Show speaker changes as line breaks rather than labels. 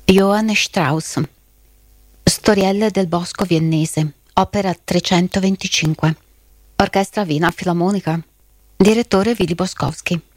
Johann Strauss. Storielle del bosco viennese, opera 325. Orchestra Wiener Filarmonica. Direttore Willy Boskowski.